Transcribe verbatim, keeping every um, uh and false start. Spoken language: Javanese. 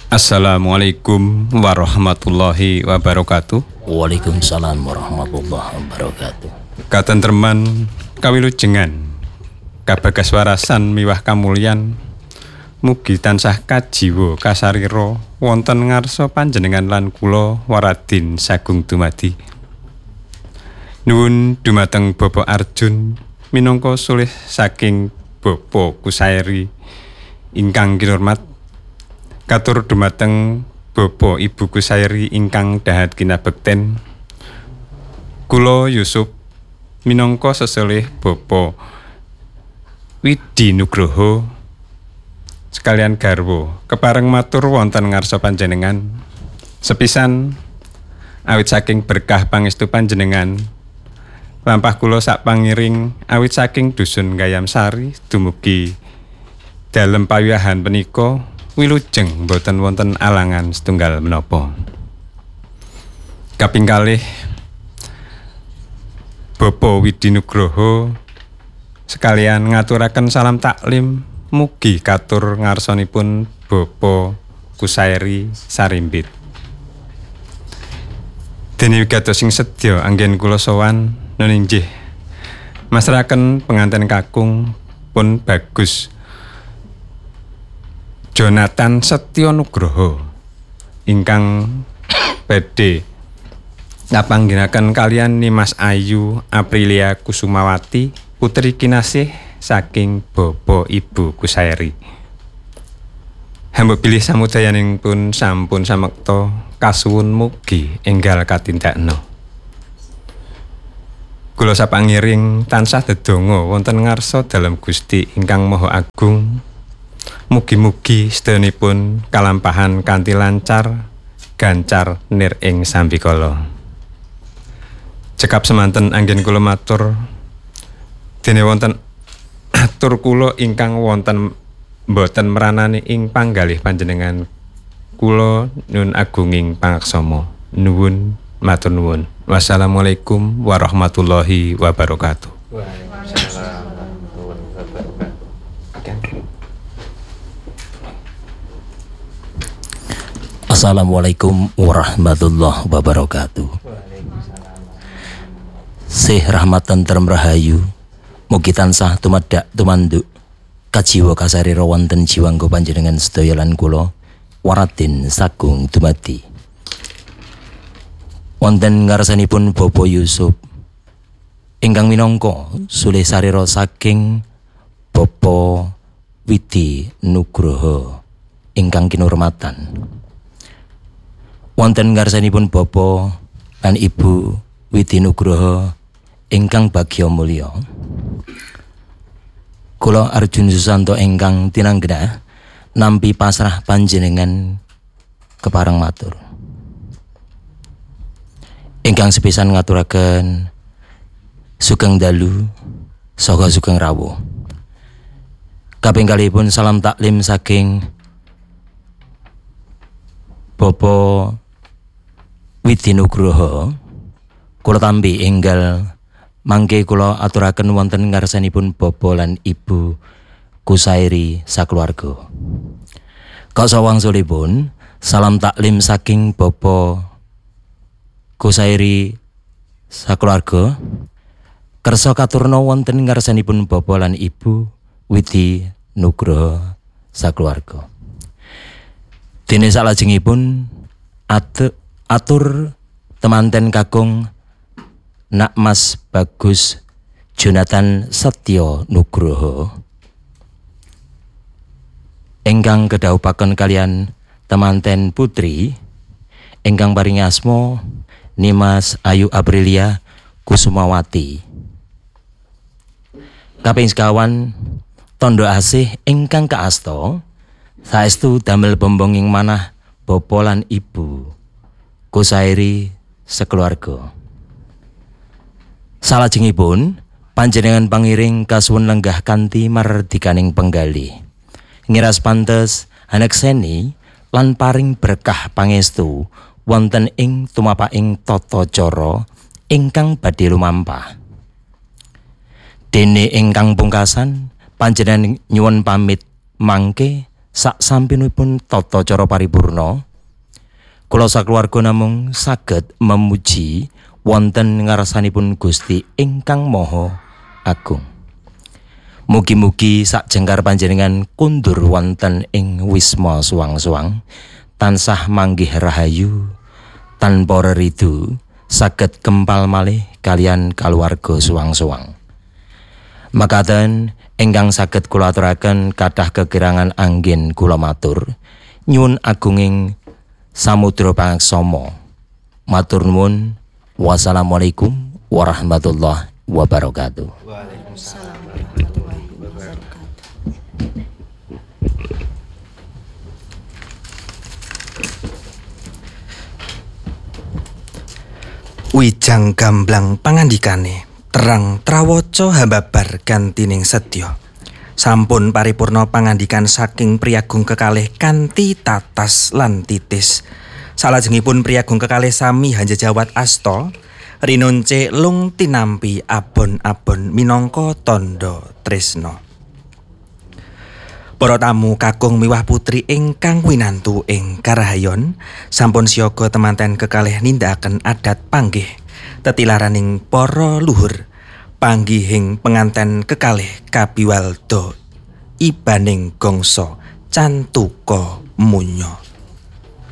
Assalamualaikum warahmatullahi wabarakatuh. Waalaikumsalam warahmatullahi wabarakatuh. Katentreman kawilujengan, kabagaswarasan miwah kamulyan, mugi tansah kajiwa kasarira wonten ngarsa panjenengan lan kula waradin sagung dumadi. Nuwun dumateng Bapak Arjun minangka sulih saking Bapak Kusairi ingkang kinurmat. Katur dumateng Bapak Ibu Kusairi ingkang dahat kinabekten. Kula Yusuf minangka seselih Bapak Widi Nugroho sekalian garwa kepareng matur wonten ngarsa panjenengan. Sepisan awit saking berkah pangestu panjenengan, lampah kula sak pangiring awit saking dusun Gayam Sari dumugi dalem pawiyahan punika wilujeng boten wonten alangan setunggal menapa. Kaping kalih Bapak Widi Nugroho sekalian ngaturaken salam taklim mugi katur ngarsanipun Bapak Kusairi sarimbit. Dene wigatos sing sedya anggen kula sowan nuninggih masraken penganten kakung pun bagus Jonathan Setyo Nugroho ingkang badhe napangginaken kalian Nimas Ayu Aprilia Kusumawati putri kinasih saking Bapak Ibu Kusairi. Hamba bilih samudayaning pun sampun samekta kasuwun mugi enggal katindakna. Kula sapangiring tansah dedonga wonten ngarsa dalem Gusti ingkang Maha Agung. Mugi-mugi sedayanipun kalampahan kanthi lancar gancar nir ing sambikala. Cekap semanten anggen kula matur dene wonten atur kula ingkang wonten boten meranani ing panggalih panjenengan. Kula nyuwun agunging pangaksama. Nuwun matur nuwun. Wassalamualaikum warahmatullahi wabarakatuh. Waalaikumsalam warahmatullahi wabarakatuh. Assalamualaikum warahmatullahi wabarakatuh. Sih rahmat tentrem rahayu, mugi tansah tumadak tumanduk kajiwa kasarira wonten jiwangga panjenengan sedaya lan kula waradin sagung dumadi. Wonten ngarsanipun Bapak Yusuf ingkang minangka sulih sarira saking Bapak Widi Nugroho ingkang kinurmatan. Wonten ngarsanipun Bapak lan Ibu Widi Nugroho ingkang bagya mulya. Kula Arjun Susanto ingkang tinanggena nampi pasrah panjenengan kepareng matur. Ingkang sepisan ngaturaken sugeng dalu saha sugeng rawuh. Kaping kalihipun salam taklim saking Bapak Widi Nugroho kula tampi enggal mangke kula aturaken wonten ngarsanipun Bapak lan Ibu Kusairi sakeluarga. Kasawangsulipun salam taklim saking Bapak Kusairi sakeluarga kersa katurna wonten ngarsanipun Bapak lan Ibu Widi Nugroho sakeluarga. Dene salajengipun at atur temanten kakung Nak Mas Bagus Jonathan Setyo Nugroho ingkang kedhawuhaken kalian temanten putri ingkang paringi asma Nimas Ayu Aprilia Kusumawati. Kaping sekawan tondo asih ingkang kaasta saestu damel bombonging manah Bapak lan Ibu Kusairi sekeluarga. Salajengipun panjenengan pangiring kasuwun lenggah kanthi mardikaning penggalih. Ngiras pantes anekseni lan paring berkah pangestu wonten ing tumapaking tata cara ingkang badhe lumampah. Dene ingkang pungkasan panjenengan nyuwun pamit mangke sak sampinipun tata cara paripurna, kula sakeluarga namung saged memuji wonten ngarsanipun Gusti ingkang Maha Agung. Mugi-mugi sak jengkar panjenengan kundur wonten ing wisma suwang-suwang, tansah manggih rahayu, tanpa reridu, saged kempal malih kalian kaluwarga suwang-suwang. Makaten ingkang saged kula aturaken kathah kekirangan anggen kula matur nyuwun agunging samudra pangaksama. Matur nuwun. Wassalamualaikum warahmatullahi wabarakatuh. Waalaikumsalam. Wijang gamblang pangandikane terang trawaca hambabar gantining sedya. Sampun paripurna pangandikan saking Priyagung kekalih kanthi tatas lan titis. Salajengipun Priyagung kekalih sami hanjejawat asta rinunce lung tinampi abon-abon minangka tandha tresna. Para tamu kakung miwah putri ingkang winantu ing karahayon sampun siaga temanten kekalih nindakaken adat panggih tetilaraning para luhur panggihing penganten kekalih kabiwalda ibaning gongso cantuka munya.